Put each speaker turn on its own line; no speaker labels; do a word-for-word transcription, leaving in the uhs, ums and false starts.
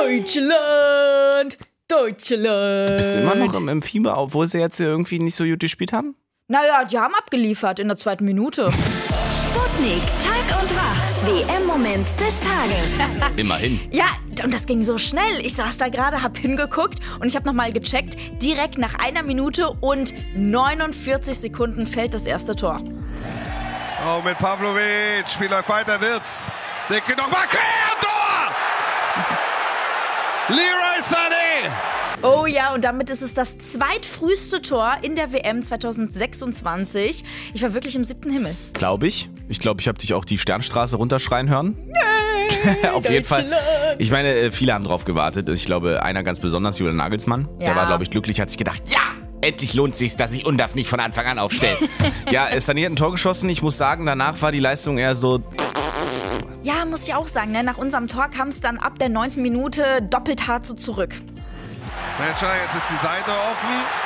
Deutschland, Deutschland.
Bist du immer noch im, im Fieber, obwohl sie jetzt irgendwie nicht so gut gespielt haben?
Naja, die haben abgeliefert in der zweiten Minute.
Sputnik, Tag und Wach. W M-Moment des Tages.
Immerhin.
Ja, und das ging so schnell. Ich saß da gerade, hab hingeguckt und ich hab nochmal gecheckt. Direkt nach einer Minute und neunundvierzig Sekunden fällt das erste Tor.
Oh, mit Pavlovic. Spiel läuft weiter, Wirtz. Der geht nochmal quer, Tor! Leroy Sané!
Oh ja, und damit ist es das zweitfrüheste Tor in der W M zwanzig sechsundzwanzig. Ich war wirklich im siebten Himmel.
Glaube ich. Ich glaube, ich habe dich auch die Sternstraße runterschreien hören. Nee, Auf jeden Fall. Ich meine, viele haben drauf gewartet. Ich glaube, einer ganz besonders, Julian Nagelsmann.
Ja.
Der war, glaube ich, glücklich, hat sich gedacht, ja, endlich lohnt es sich, dass ich Undaf nicht von Anfang an aufstelle. Ja, Sané hat ein Tor geschossen. Ich muss sagen, danach war die Leistung eher so...
Ja, muss ich auch sagen, ne? Nach unserem Tor kam es dann ab der neunten Minute doppelt hart so zurück.
Manager, jetzt ist die Seite offen.